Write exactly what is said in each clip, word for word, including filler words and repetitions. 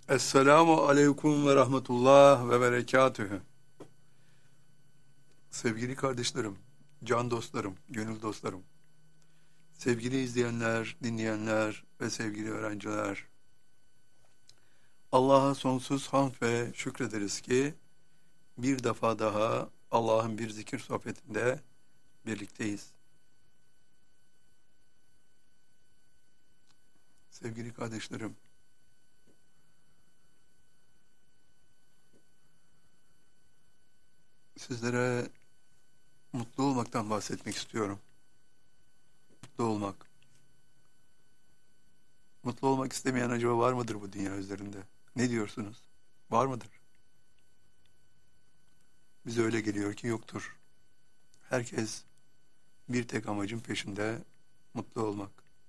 Esselamu aleyküm ve rahmetullah ve berekatühü. Sevgili kardeşlerim, can dostlarım, gönül dostlarım, sevgili izleyenler, dinleyenler ve sevgili öğrenciler, Allah'a sonsuz hamd ve şükrederiz ki bir defa daha Allah'ın bir zikir sohbetinde birlikteyiz. Sevgili kardeşlerim, sizlere mutlu olmaktan bahsetmek istiyorum. Mutlu olmak. Mutlu olmak istemeyen acaba var mıdır bu dünya üzerinde? Ne diyorsunuz? Var mıdır? Bize öyle geliyor ki yoktur. Herkes bir tek amacın peşinde, mutlu olmak.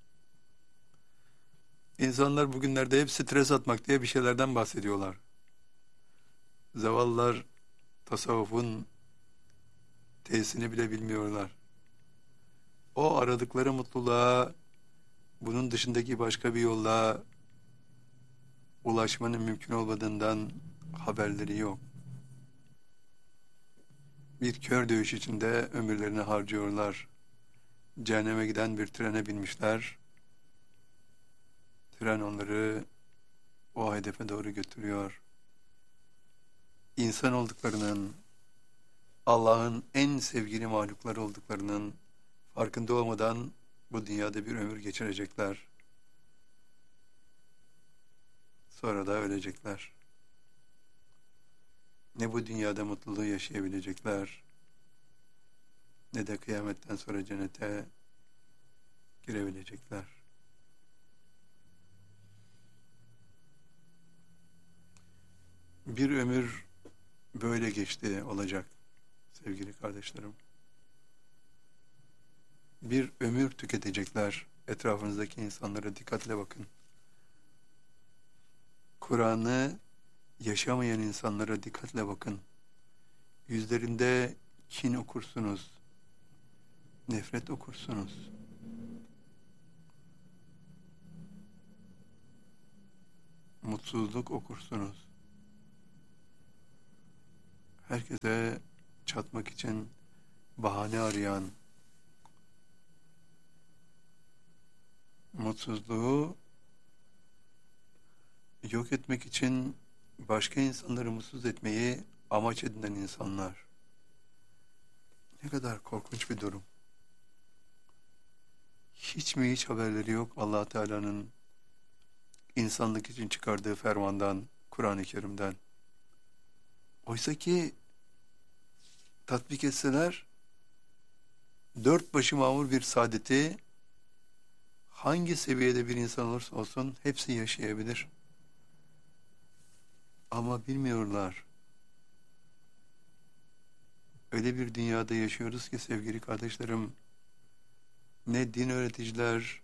İnsanlar bugünlerde hep stres atmak diye bir şeylerden bahsediyorlar. Zavallılar tasavvufun tesisini bile bilmiyorlar. O aradıkları mutluluğa bunun dışındaki başka bir yolla ulaşmanın mümkün olmadığından haberleri yok. Bir kör dövüş içinde ömürlerini harcıyorlar. Cehenneme giden bir trene binmişler. Tren onları o hedefe doğru götürüyor. İnsan olduklarının, Allah'ın en sevgili mahlukları olduklarının farkında olmadan bu dünyada bir ömür geçirecekler. Sonra da ölecekler. Ne bu dünyada mutluluğu yaşayabilecekler, ne de kıyametten sonra cennete girebilecekler. Bir ömür böyle geçti olacak sevgili kardeşlerim. Bir ömür tüketecekler. Etrafınızdaki insanlara dikkatle bakın. Kur'an'ı yaşamayan insanlara dikkatle bakın. Yüzlerinde kin okursunuz. Nefret okursunuz. Mutsuzluk okursunuz. Herkese çatmak için bahane arayan, mutsuzluğu yok etmek için başka insanları mutsuz etmeyi amaç edinen insanlar. Ne kadar korkunç bir durum. Hiç mi hiç haberleri yok Allah Teala'nın insanlık için çıkardığı fermandan, Kur'an-ı Kerim'den. Oysa ki tatbik etseler dört başı mamur bir saadeti hangi seviyede bir insan olursa olsun hepsi yaşayabilir. Ama bilmiyorlar. Öyle bir dünyada yaşıyoruz ki sevgili kardeşlerim, ne din öğreticiler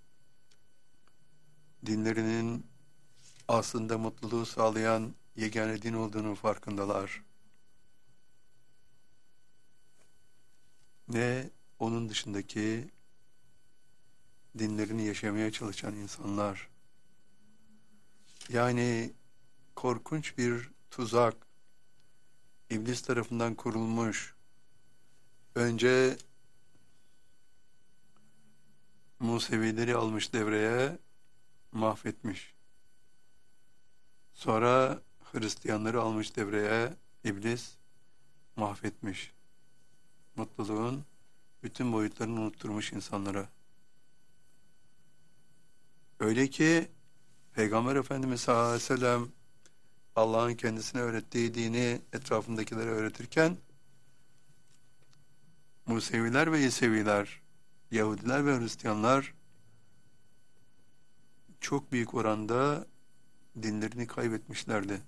dinlerinin aslında mutluluğu sağlayan yegane din olduğunun farkındalar. Ne onun dışındaki dinlerini yaşamaya çalışan insanlar. Yani korkunç bir tuzak, İblis tarafından kurulmuş, önce Musevileri almış devreye, mahvetmiş. Sonra Hristiyanları almış devreye, İblis mahvetmiş. Mutluluğun bütün boyutlarını unutturmuş insanlara. Öyle ki Peygamber Efendimiz sallallahu aleyhi ve sellem Allah'ın kendisine öğrettiği dini etrafındakilere öğretirken Museviler ve İseviler, Yahudiler ve Hristiyanlar çok büyük oranda dinlerini kaybetmişlerdi.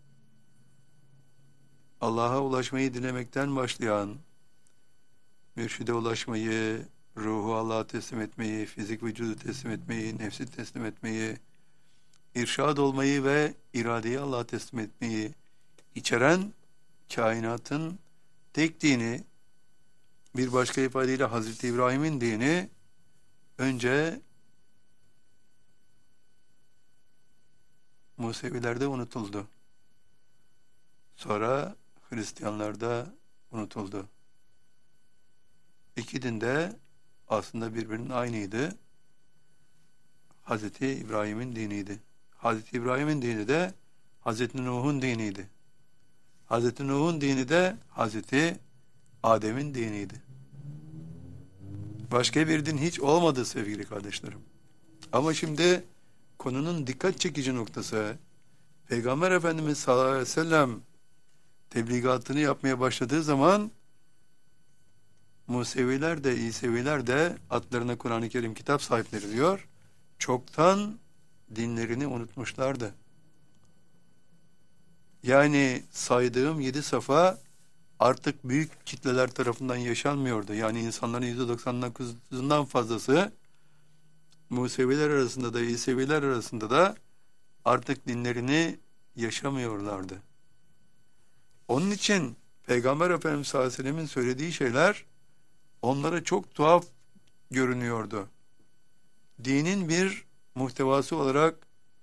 Allah'a ulaşmayı dilemekten başlayan, mürşide ulaşmayı, ruhu Allah'a teslim etmeyi, fizik vücudu teslim etmeyi, nefsi teslim etmeyi, irşad olmayı ve iradeyi Allah'a teslim etmeyi içeren kainatın tek dini, bir başka ifadeyle Hazreti İbrahim'in dini, önce Musevilerde unutuldu. Sonra Hristiyanlarda unutuldu. İki din de aslında birbirinin aynıydı. Hazreti İbrahim'in diniydi. Hazreti İbrahim'in dini de Hazreti Nuh'un diniydi. Hazreti Nuh'un dini de Hazreti Adem'in diniydi. Başka bir din hiç olmadı sevgili kardeşlerim. Ama şimdi konunun dikkat çekici noktası, Peygamber Efendimiz sallallahu aleyhi ve sellem tebligatını yapmaya başladığı zaman Museviler de İseviler de adlarına Kur'an-ı Kerim kitap sahipleri diyor, çoktan dinlerini unutmuşlardı. Yani saydığım yedi safa artık büyük kitleler tarafından yaşanmıyordu. Yani insanların yüzde doksan dokuzundan fazlası Museviler arasında da İseviler arasında da artık dinlerini yaşamıyorlardı. Onun için Peygamber Efendimiz sallallahu aleyhi ve sellem'in söylediği şeyler onlara çok tuhaf görünüyordu. Dinin bir muhtevası olarak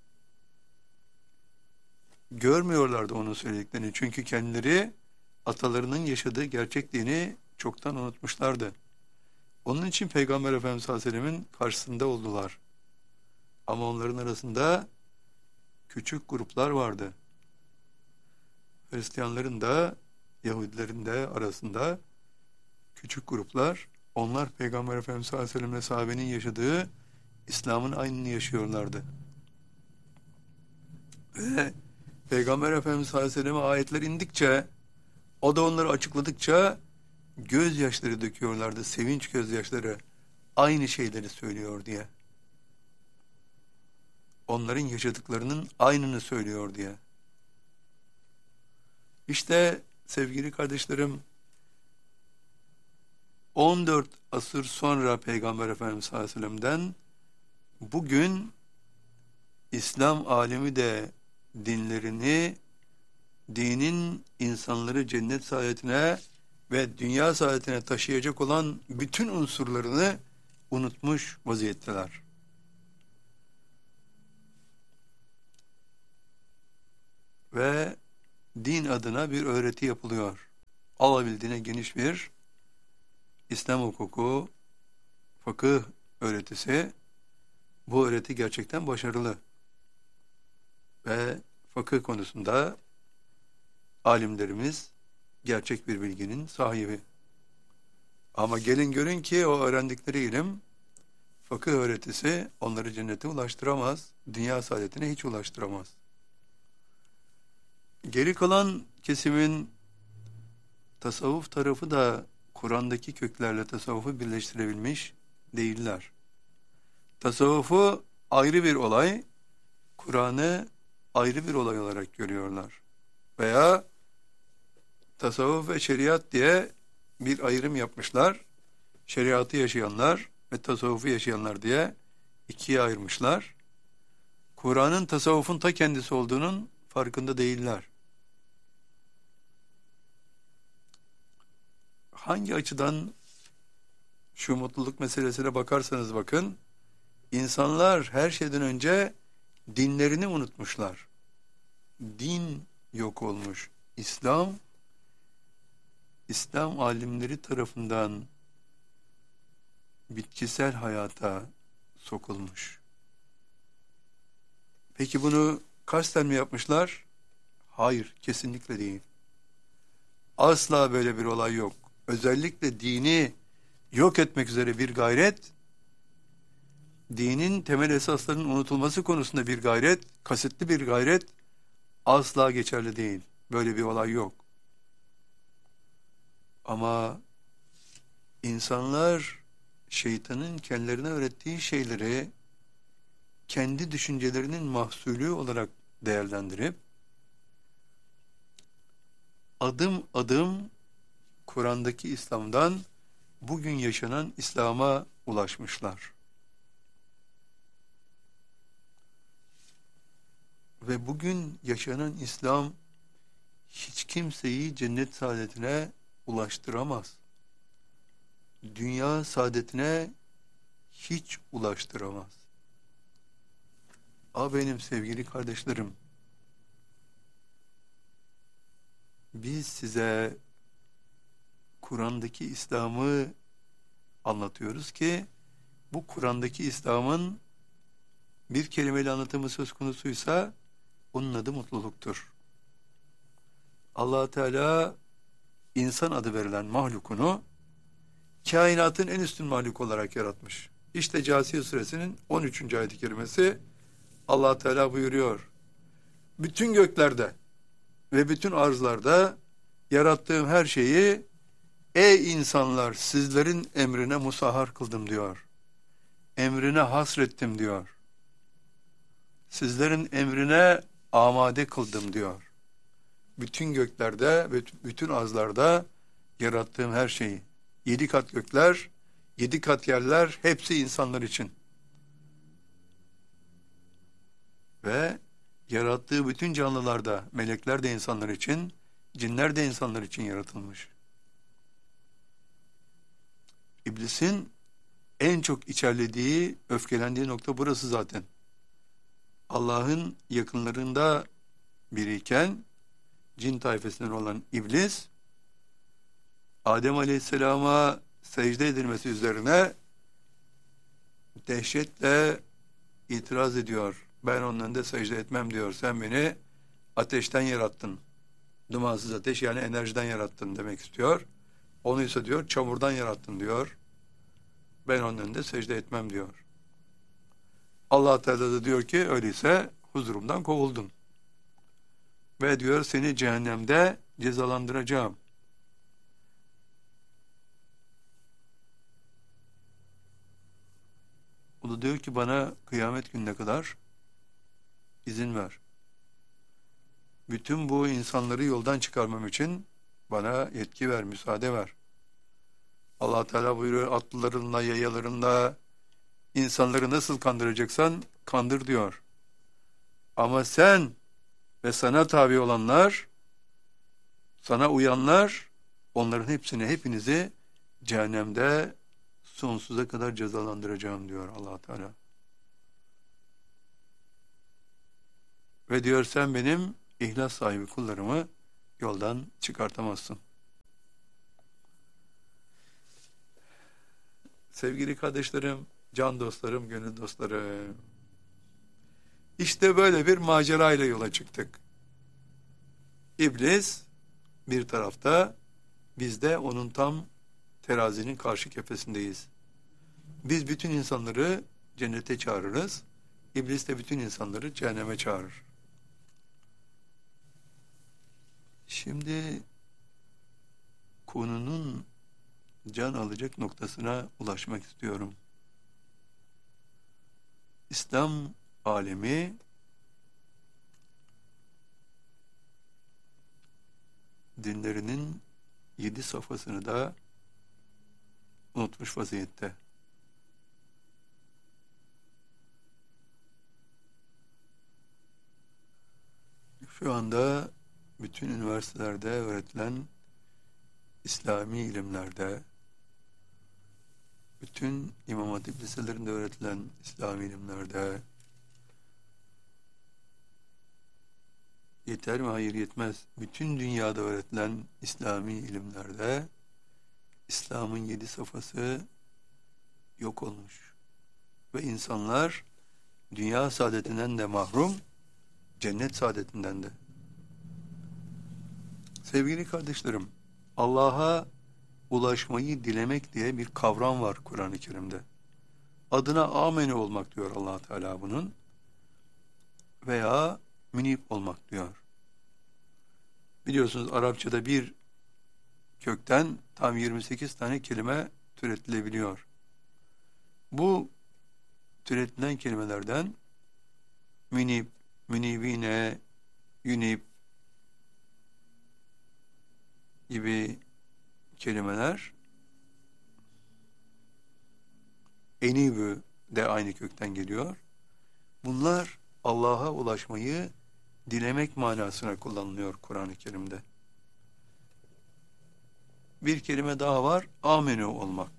görmüyorlardı onun söylediklerini. Çünkü kendileri atalarının yaşadığı gerçek dini çoktan unutmuşlardı. Onun için Peygamber Efendimiz sallallahu aleyhi ve sellem'in karşısında oldular. Ama onların arasında küçük gruplar vardı. Hristiyanların da Yahudilerin de arasında küçük gruplar, onlar Peygamber Efendimiz sallallahu aleyhi ve sellem ve sahabenin yaşadığı İslam'ın aynını yaşıyorlardı. Ve Peygamber Efendimiz sallallahu aleyhi ve selleme ayetler indikçe, o da onları açıkladıkça gözyaşları döküyorlardı, sevinç gözyaşları, aynı şeyleri söylüyor diye. Onların yaşadıklarının aynını söylüyor diye. İşte sevgili kardeşlerim, on dört asır sonra Peygamber Efendimiz sallallahu aleyhi ve sellem'den bugün İslam alemi de dinlerini, dinin insanları cennet saadetine ve dünya saadetine taşıyacak olan bütün unsurlarını unutmuş vaziyetteler. Ve din adına bir öğreti yapılıyor. Alabildiğine geniş bir İslam hukuku, fıkıh öğretisi. Bu öğreti gerçekten başarılı. Ve fıkıh konusunda alimlerimiz gerçek bir bilginin sahibi. Ama gelin görün ki o öğrendikleri ilim, fıkıh öğretisi onları cennete ulaştıramaz, dünya saadetine hiç ulaştıramaz. Geri kalan kesimin tasavvuf tarafı da Kur'an'daki köklerle tasavvufu birleştirebilmiş değiller. Tasavvufu ayrı bir olay, Kur'an'ı ayrı bir olay olarak görüyorlar. Veya tasavvuf ve şeriat diye bir ayrım yapmışlar. Şeriatı yaşayanlar ve tasavvufu yaşayanlar diye ikiye ayırmışlar. Kur'an'ın tasavvufun ta kendisi olduğunun farkında değiller. Hangi açıdan şu mutluluk meselesine bakarsanız bakın, insanlar her şeyden önce dinlerini unutmuşlar. Din yok olmuş. İslam, İslam alimleri tarafından bitkisel hayata sokulmuş. Peki bunu kasten mi yapmışlar? Hayır, kesinlikle değil. Asla böyle bir olay yok. Özellikle dini yok etmek üzere bir gayret, dinin temel esaslarının unutulması konusunda bir gayret, kasıtlı bir gayret asla geçerli değil. Böyle bir olay yok. Ama insanlar şeytanın kendilerine öğrettiği şeyleri kendi düşüncelerinin mahsulü olarak değerlendirip adım adım Kur'an'daki İslam'dan bugün yaşanan İslam'a ulaşmışlar. Ve bugün yaşanan İslam hiç kimseyi cennet saadetine ulaştıramaz. Dünya saadetine hiç ulaştıramaz. A benim sevgili kardeşlerim, biz size Kur'an'daki İslam'ı anlatıyoruz ki bu Kur'an'daki İslam'ın bir kelimeyle anlatımı söz konusuysa onun adı mutluluktur. Allah Teala insan adı verilen mahlukunu kainatın en üstün mahluk olarak yaratmış. İşte Câsiye suresinin on üçüncü ayet-i kerimesi Allah Teala buyuruyor. Bütün göklerde ve bütün arzlarda yarattığım her şeyi ey insanlar sizlerin emrine musahhar kıldım diyor. Emrine hasrettim diyor. Sizlerin emrine amade kıldım diyor. Bütün göklerde ve bütün arzlarda yarattığım her şeyi. Yedi kat gökler, yedi kat yerler hepsi insanlar için. Ve yarattığı bütün canlılarda, melekler de insanlar için, cinler de insanlar için yaratılmış. İblisin en çok içerlediği, öfkelendiği nokta burası zaten. Allah'ın yakınlarında biriyken, cin tayfasından olan iblis, Adem Aleyhisselam'a secde edilmesi üzerine dehşetle itiraz ediyor. Ben onun önünde secde etmem diyor. Sen beni ateşten yarattın. Dumansız ateş yani enerjiden yarattın demek istiyor. Onu ise diyor çamurdan yarattın diyor. Ben onun önünde secde etmem diyor. Allah Teala da diyor ki öyleyse huzurumdan kovuldun. Ve diyor seni cehennemde cezalandıracağım. O da diyor ki bana kıyamet gününe kadar izin ver. Bütün bu insanları yoldan çıkarmam için bana yetki ver, müsaade ver. Allah Teala buyuruyor atlılarınla, yayalarınla insanları nasıl kandıracaksan kandır diyor. Ama sen ve sana tabi olanlar, sana uyanlar, onların hepsini, hepinizi cehennemde sonsuza kadar cezalandıracağım diyor Allah Teala. Ve diyor sen benim ihlas sahibi kullarımı yoldan çıkartamazsın. Sevgili kardeşlerim, can dostlarım, gönül dostlarım. İşte böyle bir macerayla yola çıktık. İblis bir tarafta, biz de onun tam terazinin karşı kefesindeyiz. Biz bütün insanları cennete çağırırız. İblis de bütün insanları cehenneme çağırır. Şimdi konunun can alacak noktasına ulaşmak istiyorum. İslam alemi dinlerinin yedi safhasını da unutmuş vaziyette. Şu anda bütün üniversitelerde öğretilen İslami ilimlerde, bütün İmam Hatip liselerinde öğretilen İslami ilimlerde, yeter mi? Hayır yetmez. Bütün dünyada öğretilen İslami ilimlerde İslam'ın yedi safhası yok olmuş. Ve insanlar dünya saadetinden de mahrum, cennet saadetinden de. Sevgili kardeşlerim, Allah'a ulaşmayı dilemek diye bir kavram var Kur'an-ı Kerim'de. Adına amene olmak diyor Allah Teala bunun. Veya münib olmak diyor. Biliyorsunuz Arapçada bir kökten tam yirmi sekiz tane kelime türetilebiliyor. Bu türetilen kelimelerden münib, münibine, yunib gibi kelimeler, enibü de aynı kökten geliyor. Bunlar Allah'a ulaşmayı dilemek manasına kullanılıyor Kur'an-ı Kerim'de. Bir kelime daha var, amenü olmak.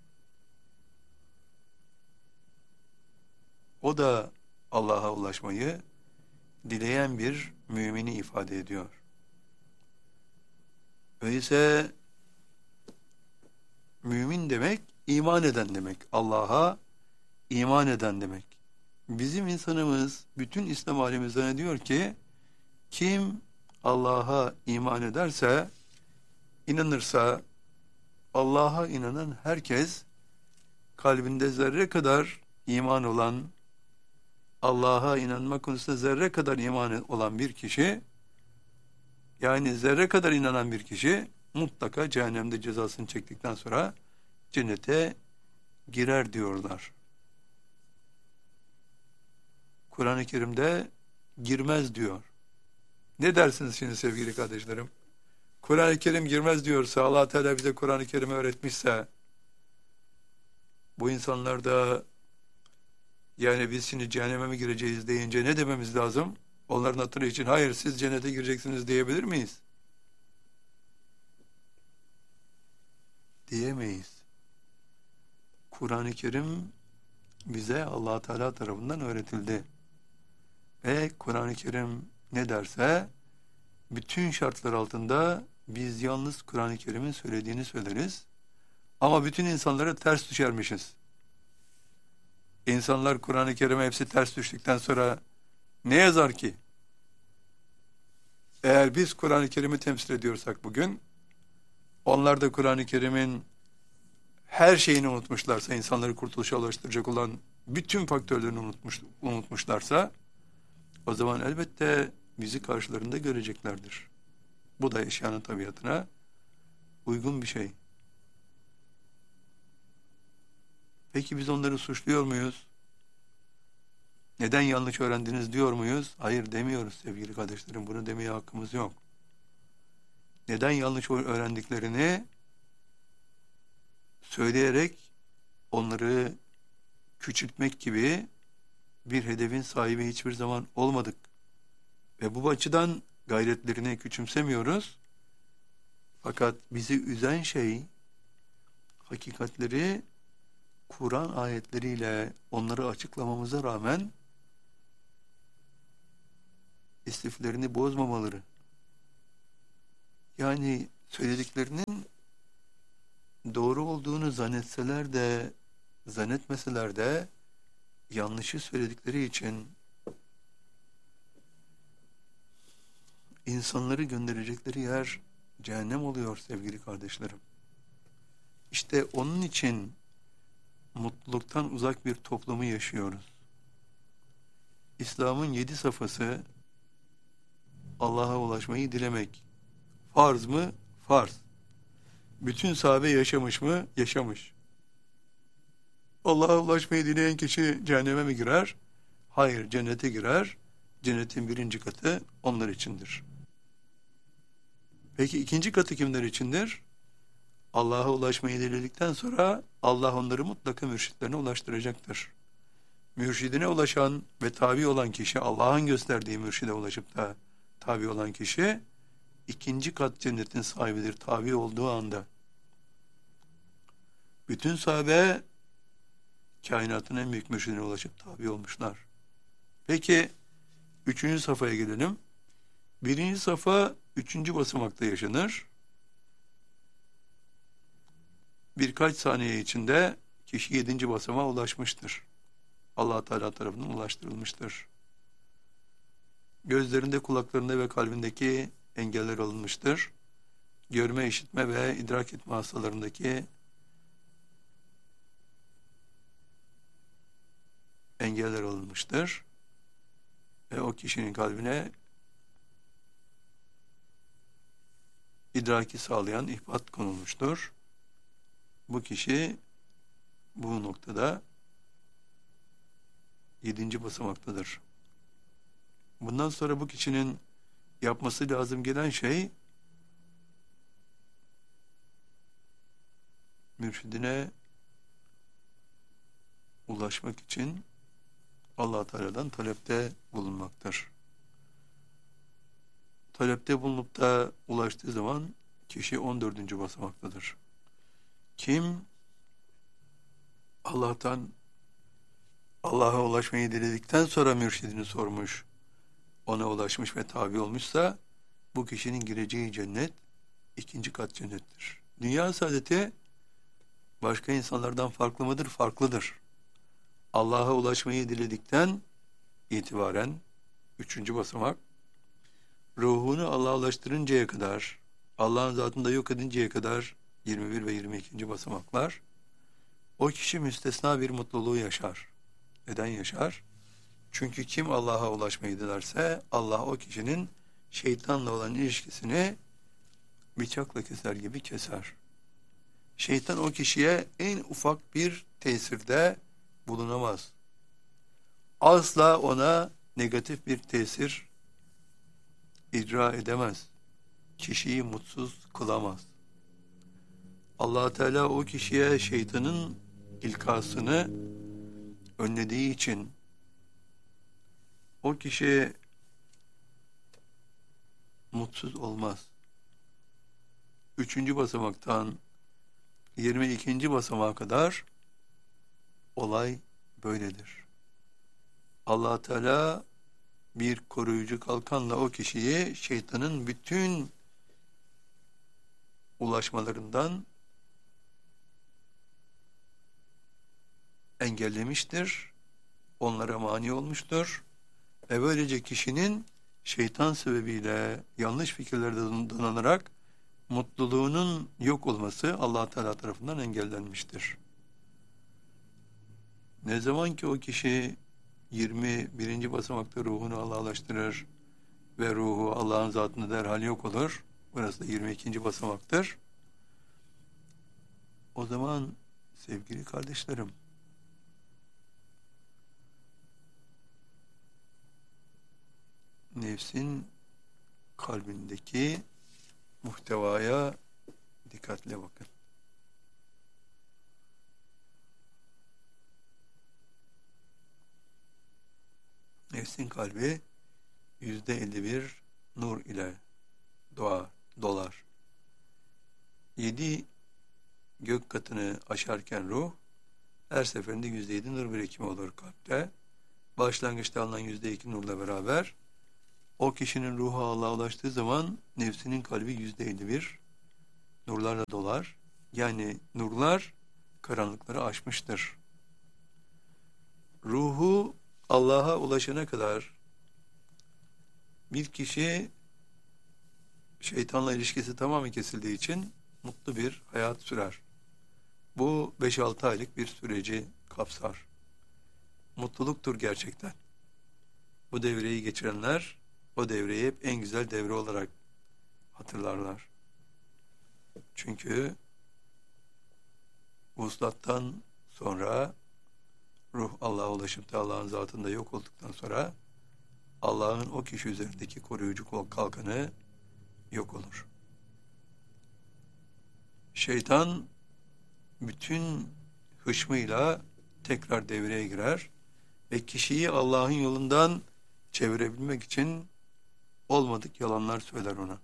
O da Allah'a ulaşmayı dileyen bir mümini ifade ediyor. Öyleyse mümin demek iman eden demek. Allah'a iman eden demek. Bizim insanımız, bütün İslam alemimize diyor ki, kim Allah'a iman ederse, inanırsa, Allah'a inanan herkes, kalbinde zerre kadar iman olan, Allah'a inanma konusunda zerre kadar iman olan bir kişi, yani zerre kadar inanan bir kişi, mutlaka cehennemde cezasını çektikten sonra cennete girer diyorlar. Kur'an-ı Kerim'de girmez diyor. Ne dersiniz şimdi sevgili kardeşlerim? Kur'an-ı Kerim girmez diyorsa, Allah Teala bize Kur'an-ı Kerim'i öğretmişse, bu insanlar da, yani biz şimdi cehenneme mi gireceğiz deyince ne dememiz lazım? Onların hatırı için, hayır siz cennete gireceksiniz diyebilir miyiz? Diyemeyiz. Kur'an-ı Kerim bize Allah Teala tarafından öğretildi. Ve Kur'an-ı Kerim ne derse, bütün şartlar altında biz yalnız Kur'an-ı Kerim'in söylediğini söyleriz. Ama bütün insanlara ters düşermişiz. İnsanlar Kur'an-ı Kerim'e hepsi ters düştükten sonra ne yazar ki? Eğer biz Kur'an-ı Kerim'i temsil ediyorsak bugün, onlar da Kur'an-ı Kerim'in her şeyini unutmuşlarsa, insanları kurtuluşa ulaştıracak olan bütün faktörlerini unutmuş, unutmuşlarsa, o zaman elbette bizi karşılarında göreceklerdir. Bu da eşyanın tabiatına uygun bir şey. Peki biz onları suçluyor muyuz? Neden yanlış öğrendiniz diyor muyuz? Hayır demiyoruz sevgili kardeşlerim. Bunu demeye hakkımız yok. Neden yanlış öğrendiklerini söyleyerek onları küçültmek gibi bir hedefin sahibi hiçbir zaman olmadık. Ve bu açıdan gayretlerini küçümsemiyoruz. Fakat bizi üzen şey, hakikatleri Kur'an ayetleriyle onları açıklamamıza rağmen istiflerini bozmamaları. Yani söylediklerinin doğru olduğunu zannetseler de, zannetmeseler de yanlışı söyledikleri için insanları gönderecekleri yer cehennem oluyor sevgili kardeşlerim. İşte onun için mutluluktan uzak bir toplumu yaşıyoruz. İslam'ın yedi safhası Allah'a ulaşmayı dilemek. Farz mı? Farz. Bütün sahabe yaşamış mı? Yaşamış. Allah'a ulaşmayı dileyen kişi cehenneme mi girer? Hayır, cennete girer. Cennetin birinci katı onlar içindir. Peki ikinci katı kimler içindir? Allah'a ulaşmayı diledikten sonra Allah onları mutlaka mürşitlerine ulaştıracaktır. Mürşidine ulaşan ve tabi olan kişi, Allah'ın gösterdiği mürşide ulaşıp da tabi olan kişi, ikinci kat cennetin sahibidir tabi olduğu anda. Bütün sahabe kainatın en büyük mürşidine ulaşıp tabi olmuşlar. Peki üçüncü safhaya gelelim. Birinci safha üçüncü basamakta yaşanır. Birkaç saniye içinde kişi yedinci basamağa ulaşmıştır. Allah Teala tarafından ulaştırılmıştır. Gözlerinde, kulaklarında ve kalbindeki engeller alınmıştır. Görme, işitme ve idrak etme hastalarındaki engeller alınmıştır. Ve o kişinin kalbine idraki sağlayan ihbat konulmuştur. Bu kişi bu noktada yedinci basamaktadır. Bundan sonra bu kişinin yapması lazım gelen şey mürşidine ulaşmak için Allah Teala'dan talepte bulunmaktır. Talepte bulunup da ulaştığı zaman kişi on dördüncü basamaktadır. Kim Allah'tan Allah'a ulaşmayı diledikten sonra mürşidini sormuş, ona ulaşmış ve tabi olmuşsa bu kişinin gireceği cennet ikinci kat cennettir. Dünya saadeti başka insanlardan farklı mıdır? Farklıdır. Allah'a ulaşmayı diledikten itibaren üçüncü basamak, ruhunu Allah'a ulaştırıncaya kadar, Allah'ın zatında yok edinceye kadar yirmi bir ve yirmi ikinci basamaklar, o kişi müstesna bir mutluluğu yaşar. Neden yaşar? Çünkü kim Allah'a ulaşmayı dilerse Allah o kişinin şeytanla olan ilişkisini bıçakla keser gibi keser. Şeytan o kişiye en ufak bir tesirde bulunamaz. Asla ona negatif bir tesir icra edemez. Kişiyi mutsuz kılamaz. Allah Teala o kişiye şeytanın ilkasını önlediği için o kişi mutsuz olmaz. Üçüncü basamaktan yirmi ikinci basamağa kadar olay böyledir. Allah Teala bir koruyucu kalkanla o kişiyi şeytanın bütün ulaşmalarından engellemiştir. Onlara mani olmuştur. Ve böylece kişinin şeytan sebebiyle yanlış fikirlerde donanarak mutluluğunun yok olması Allah Teala tarafından engellenmiştir. Ne zaman ki o kişi yirmi birinci basamakta ruhunu Allah'laştırır ve ruhu Allah'ın zatında derhal yok olur. Burası da yirmi ikinci basamaktır. O zaman sevgili kardeşlerim, nefsin kalbindeki muhtevaya dikkatle bakın. Nefsin kalbi yüzde elli bir nur ile doğar, dolar. Yedi gök katını aşarken ruh her seferinde yüzde yedi nur birikimi olur kalpte. Başlangıçta alınan yüzde iki nurla beraber o kişinin ruhu Allah'a ulaştığı zaman nefsinin kalbi yüzde elli bir nurlarla dolar. Yani nurlar karanlıkları aşmıştır. Ruhu Allah'a ulaşana kadar bir kişi şeytanla ilişkisi tamamen kesildiği için mutlu bir hayat sürer. Bu beş altı aylık bir süreci kapsar. Mutluluktur gerçekten. Bu devreyi geçirenler o devreyi hep en güzel devre olarak hatırlarlar. Çünkü vuslattan sonra ruh Allah'a ulaşıp da Allah'ın zatında yok olduktan sonra Allah'ın o kişi üzerindeki koruyucu kol kalkanı yok olur. Şeytan bütün hışmıyla tekrar devreye girer ve kişiyi Allah'ın yolundan çevirebilmek için olmadık yalanlar söyler ona.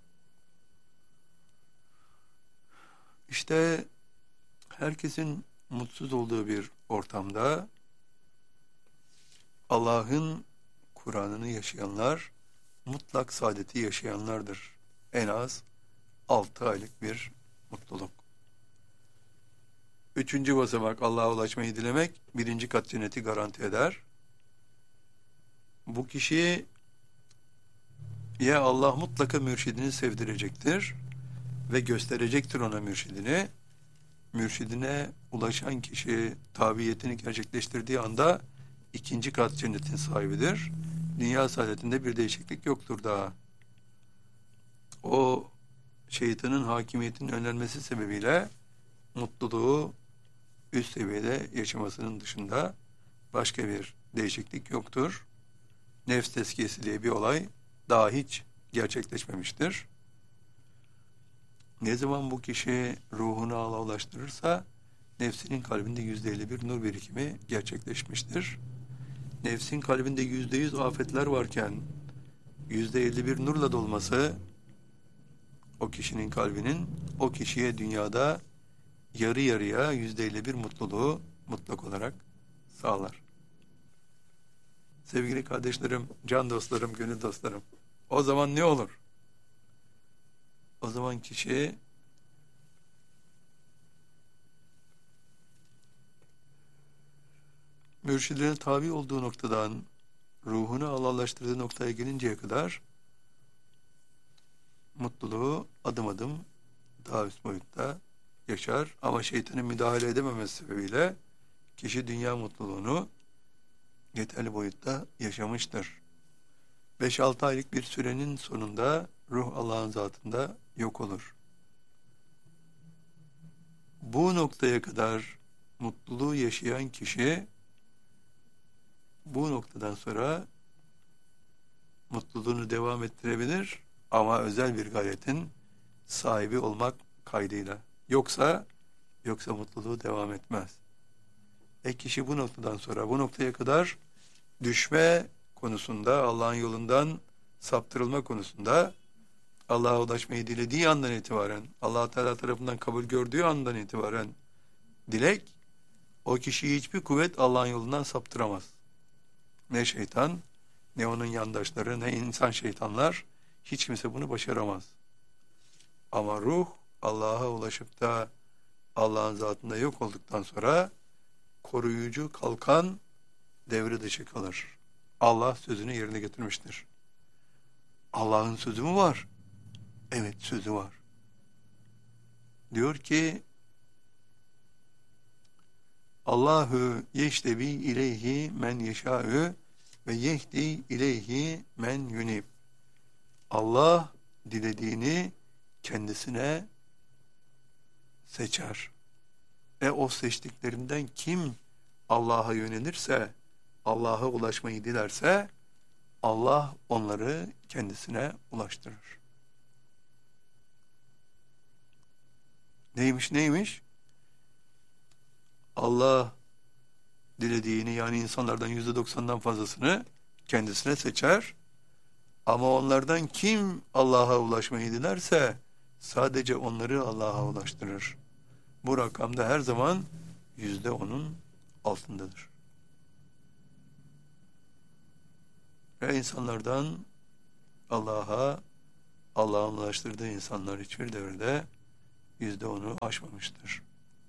İşte herkesin mutsuz olduğu bir ortamda Allah'ın Kur'an'ını yaşayanlar mutlak saadeti yaşayanlardır. En az altı aylık bir mutluluk. Üçüncü basamak Allah'a ulaşmayı dilemek birinci kat cenneti garanti eder. Bu kişiye Allah mutlaka mürşidini sevdirecektir ve gösterecektir ona mürşidini. Mürşidine ulaşan kişi tabiyetini gerçekleştirdiği anda ikinci kat cennetin sahibidir. Dünya saadetinde bir değişiklik yoktur daha. O şeytanın hakimiyetinin önlenmesi sebebiyle mutluluğu üst seviyede yaşamasının dışında başka bir değişiklik yoktur. Nefs tezkiyesi diye bir olay daha hiç gerçekleşmemiştir. Ne zaman bu kişi ruhunu Allah'a ulaştırırsa nefsinin kalbinde yüzde elli bir nur birikimi gerçekleşmiştir. Nefsin kalbinde yüzde yüz afetler varken yüzde elli bir nurla dolması o kişinin kalbinin o kişiye dünyada yarı yarıya yüzde elli bir mutluluğu mutlak olarak sağlar. Sevgili kardeşlerim, can dostlarım, gönül dostlarım, o zaman ne olur? O zaman kişi mürşidine tabi olduğu noktadan ruhunu Allah'laştırdığı noktaya gelinceye kadar mutluluğu adım adım daha üst boyutta yaşar. Ama şeytanın müdahale edememesi sebebiyle kişi dünya mutluluğunu yeterli boyutta yaşamıştır. beş altı aylık bir sürenin sonunda ruh Allah'ın zatında yok olur. Bu noktaya kadar mutluluğu yaşayan kişi bu noktadan sonra mutluluğunu devam ettirebilir ama özel bir gayretin sahibi olmak kaydıyla. Yoksa yoksa mutluluğu devam etmez. E kişi bu noktadan sonra bu noktaya kadar düşme konusunda, Allah'ın yolundan saptırılma konusunda Allah'a ulaşmayı dilediği andan itibaren, Allah Teala tarafından kabul gördüğü andan itibaren dilek, o kişiyi hiçbir kuvvet Allah'ın yolundan saptıramaz. Ne şeytan, ne onun yandaşları, ne insan şeytanlar, hiç kimse bunu başaramaz. Ama ruh Allah'a ulaşıp da Allah'ın zatında yok olduktan sonra koruyucu kalkan devre dışı kalır. Allah sözünü yerine getirmiştir. Allah'ın sözü mü var? Evet, sözü var. Diyor ki Allahu yeştebi ileyhi men yeşâ'ü ve yehdi ileyhi men yunib. Allah dilediğini kendisine seçer. E o seçtiklerinden kim Allah'a yönelirse, Allah'a ulaşmayı dilerse Allah onları kendisine ulaştırır. Neymiş neymiş? Allah dilediğini, yani insanlardan yüzde doksandan fazlasını kendisine seçer. Ama onlardan kim Allah'a ulaşmayı dilerse sadece onları Allah'a ulaştırır. Bu rakamda her zaman yüzde onun altındadır. Ve insanlardan Allah'a, Allah'ın ulaştırdığı insanlar hiçbir devirde yüzde onu aşmamıştır.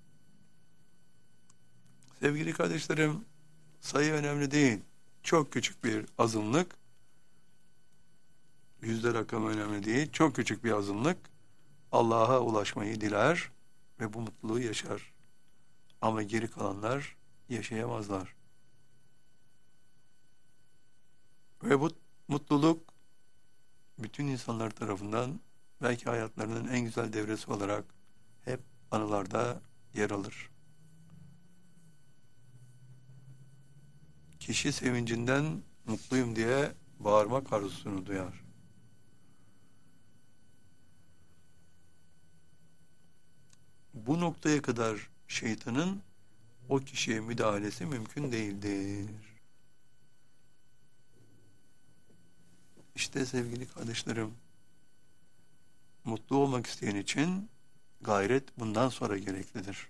Sevgili kardeşlerim, sayı önemli değil. Çok küçük bir azınlık, yüzde rakamı önemli değil. Çok küçük bir azınlık Allah'a ulaşmayı diler ve bu mutluluğu yaşar. Ama geri kalanlar yaşayamazlar. Ve bu mutluluk bütün insanlar tarafından belki hayatlarının en güzel devresi olarak hep anılarda yer alır. Kişi sevincinden mutluyum diye bağırmak arzusunu duyar. Bu noktaya kadar şeytanın o kişiye müdahalesi mümkün değildir. İşte sevgili kardeşlerim, mutlu olmak isteyen için gayret bundan sonra gereklidir.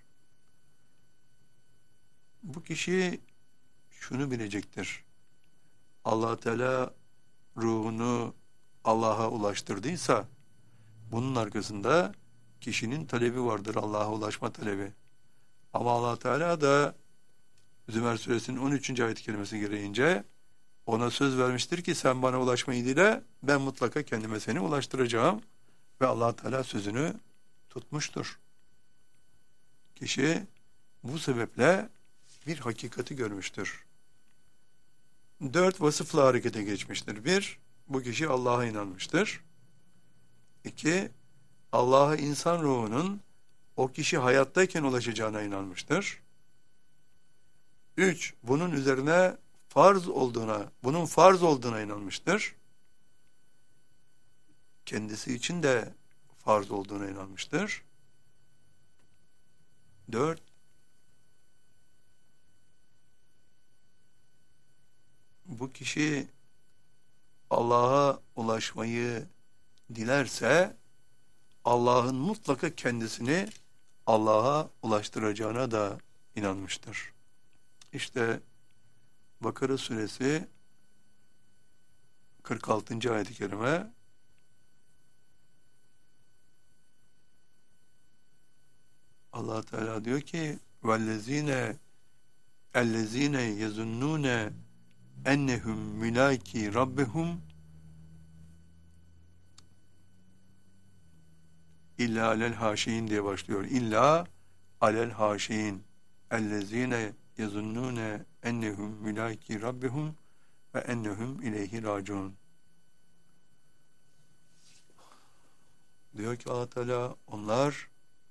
Bu kişi şunu bilecektir. Allah Teala ruhunu Allah'a ulaştırdıysa bunun arkasında kişinin talebi vardır, Allah'a ulaşma talebi. Ama Allah Teala da Zümer Suresinin on üçüncü ayet-i kerimesi gereğince ona söz vermiştir ki sen bana ulaşmayı dile, ben mutlaka kendime seni ulaştıracağım. Ve Allah Teala sözünü tutmuştur. Kişi bu sebeple bir hakikati görmüştür. Dört vasıfla harekete geçmiştir. Bir, bu kişi Allah'a inanmıştır. İki, Allah'a insan ruhunun o kişi hayattayken ulaşacağına inanmıştır. Üç, bunun üzerine farz olduğuna, bunun farz olduğuna inanmıştır. Kendisi için de farz olduğuna inanmıştır. Dört, bu kişi Allah'a ulaşmayı dilerse Allah'ın mutlaka kendisini Allah'a ulaştıracağına da inanmıştır. İşte Bakara suresi kırk altıncı ayet-i kerime Allah Teala diyor ki vellezine ellezine yezunnune ennehum mülaki rabbihum illa alel haşiyin diye başlıyor. İlla alel haşiyin ellezine yezunnune ennehum mülaki rabbihum ve ennehum ileyhi raciun. Diyor ki Allah Teala onlar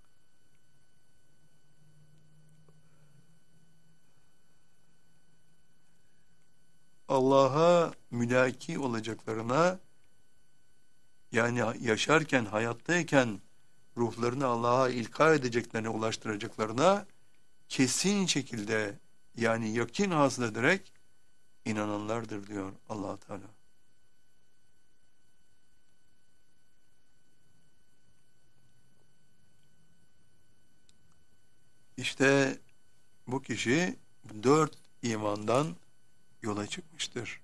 Allah'a mülaki olacaklarına, yani yaşarken, hayattayken ruhlarını Allah'a ilka edeceklerine, ulaştıracaklarına kesin şekilde, yani yakin hasıl ederek inananlardır diyor Allah Teala. İşte bu kişi dört imandan yola çıkmıştır.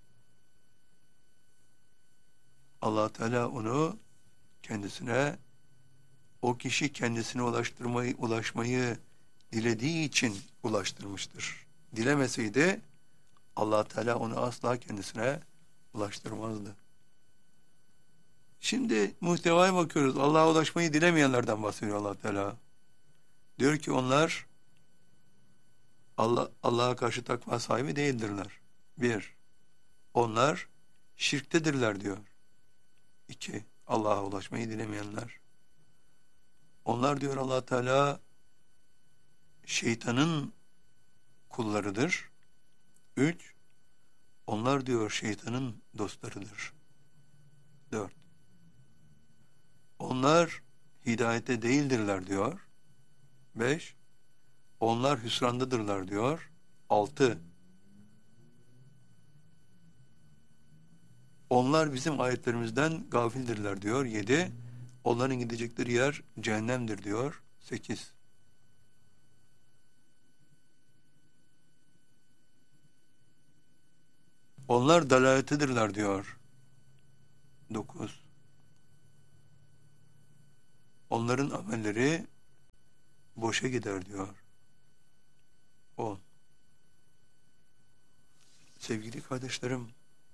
Allah Teala onu kendisine, o kişi kendisine ulaştırmayı, ulaşmayı dilediği için ulaştırmıştır. Dilemeseydi Allah Teala onu asla kendisine ulaştırmazdı. Şimdi muhtevaya bakıyoruz. Allah'a ulaşmayı dilemeyenlerden bahsediyor Allah Teala. Diyor ki onlar Allah Allah'a karşı takva sahibi değildirler. Bir, onlar şirktedirler diyor. İki, Allah'a ulaşmayı dilemeyenler. Onlar diyor Allah Teala şeytanın kullarıdır. Üç, onlar diyor şeytanın dostlarıdır. Dört, onlar hidayette değildirler diyor. Beş, onlar hüsrandadırlar diyor. Altı, onlar bizim ayetlerimizden gafildirler diyor. Yedi, onların gidecekleri yer cehennemdir diyor. Sekiz, onlar dalalettedirler diyor. Dokuz, onların amelleri boşa gider diyor. On. Sevgili kardeşlerim,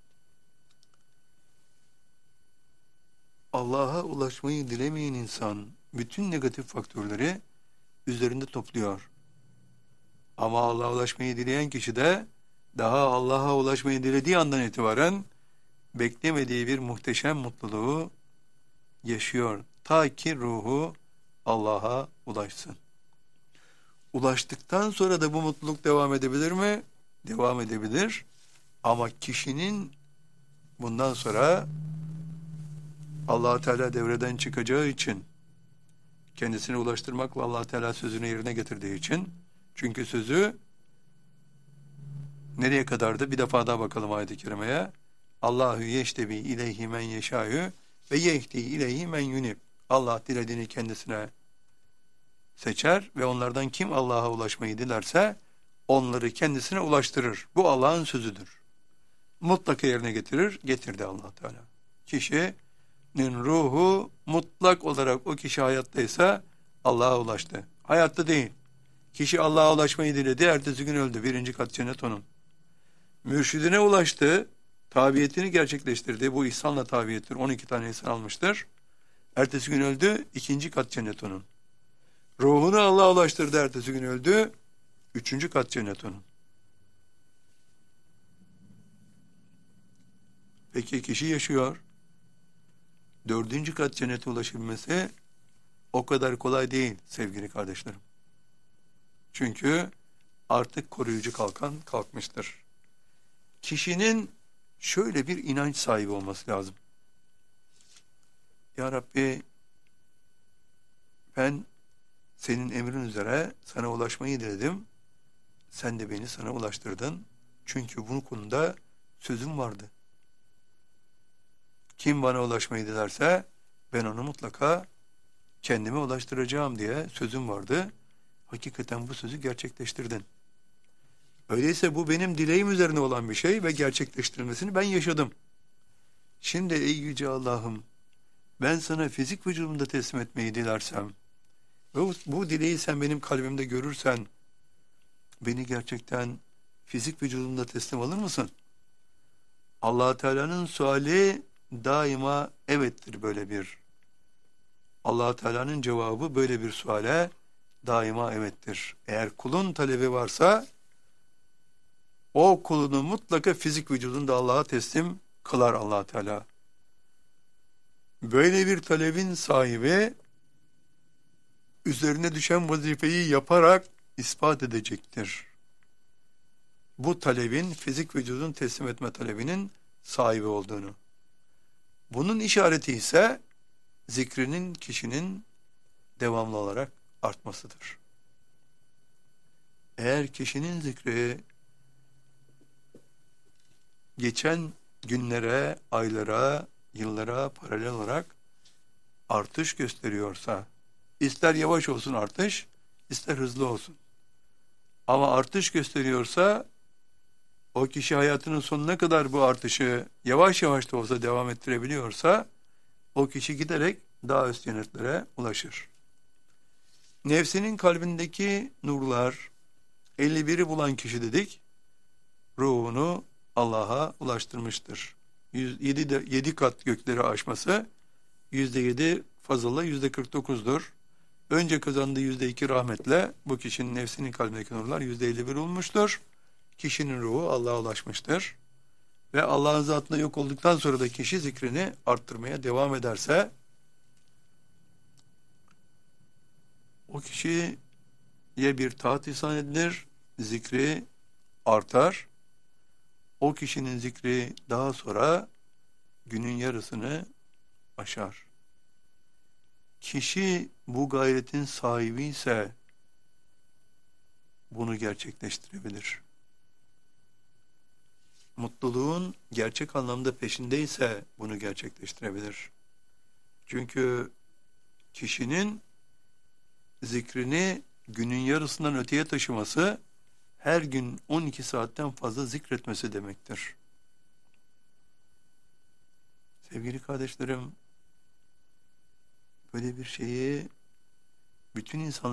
Allah'a ulaşmayı dilemeyen insan bütün negatif faktörleri üzerinde topluyor. Ama Allah'a ulaşmayı dileyen kişi de daha Allah'a ulaşmayı dilediği andan itibaren beklemediği bir muhteşem mutluluğu yaşıyor. Ta ki ruhu Allah'a ulaşsın. Ulaştıktan sonra da bu mutluluk devam edebilir mi? Devam edebilir. Ama kişinin bundan sonra Allah Teala devreden çıkacağı için, kendisine ulaştırmakla Allah Teala sözünü yerine getirdiği için, çünkü sözü nereye kadardı? Bir defa daha bakalım ayet-i kerimeye. Allahu yeştebi ileyhi men yeşâ'yu ve yehdi ileyhi men yunib. Allah dilediğini kendisine seçer ve onlardan kim Allah'a ulaşmayı dilerse onları kendisine ulaştırır. Bu Allah'ın sözüdür. Mutlaka yerine getirir, getirdi Allah Teala. Kişinin ruhu mutlak olarak o kişi hayattaysa Allah'a ulaştı. Hayatta değil. Kişi Allah'a ulaşmayı diledi, ertesi gün öldü. Birinci kat cennet onun. Mürşidine ulaştı, tabiyetini gerçekleştirdi. Bu ihsanla tabiyettir. on iki tane ihsan almıştır. Ertesi gün öldü, ikinci kat cennet onun. Ruhunu Allah'a ulaştırdı, ertesi gün öldü, üçüncü kat cennet onun. Peki kişi yaşıyor. Dördüncü kat cennete ulaşabilmesi o kadar kolay değil sevgili kardeşlerim. Çünkü artık koruyucu kalkan kalkmıştır. Kişinin şöyle bir inanç sahibi olması lazım. Ya Rabbi, ben senin emrin üzere sana ulaşmayı diledim. Sen de beni sana ulaştırdın. Çünkü bu konuda sözüm vardı. Kim bana ulaşmayı dilerse ben onu mutlaka kendime ulaştıracağım diye sözüm vardı. Hakikaten bu sözü gerçekleştirdin. Öyleyse bu benim dileğim üzerine olan bir şey ve gerçekleştirilmesini ben yaşadım. Şimdi ey yüce Allah'ım, ben sana fizik vücudumda teslim etmeyi dilersem, Ve bu, bu dileği sen benim kalbimde görürsen beni gerçekten fizik vücudumda teslim alır mısın? Allah Teala'nın suali daima evettir böyle bir. Allah Teala'nın cevabı böyle bir suale daima evettir. Eğer kulun talebi varsa o kulunu mutlaka fizik vücudunda Allah'a teslim kılar Allah Teala. Böyle bir talebin sahibi üzerine düşen vazifeyi yaparak ispat edecektir. Bu talebin fizik vücudun teslim etme talebinin sahibi olduğunu. Bunun işareti ise zikrinin kişinin devamlı olarak artmasıdır. Eğer kişinin zikri geçen günlere, aylara, yıllara paralel olarak artış gösteriyorsa, ister yavaş olsun artış, ister hızlı olsun. Ama artış gösteriyorsa, o kişi hayatının sonuna kadar bu artışı yavaş yavaş da olsa devam ettirebiliyorsa, o kişi giderek daha üst cennetlere ulaşır. Nefsinin kalbindeki nurlar, elli biri bulan kişi dedik, ruhunu Allah'a ulaştırmıştır. yedi kat gökleri aşması, yüzde yedi fazla, yüzde kırk dokuzdur. Önce kazandığı yüzde iki rahmetle bu kişinin nefsinin kalbindeki nurlar yüzde elli bir olmuştur. Kişinin ruhu Allah'a ulaşmıştır. Ve Allah'ın zatında yok olduktan sonra da kişi zikrini arttırmaya devam ederse o kişiye bir taat ihsan edilir, zikri artar. O kişinin zikri daha sonra günün yarısını aşar. Kişi bu gayretin sahibi ise bunu gerçekleştirebilir. Mutluluğun gerçek anlamda peşindeyse bunu gerçekleştirebilir. Çünkü kişinin zikrini günün yarısından öteye taşıması, her gün on iki saatten fazla zikretmesi demektir. Sevgili kardeşlerim, böyle bir şeyi bütün insanlar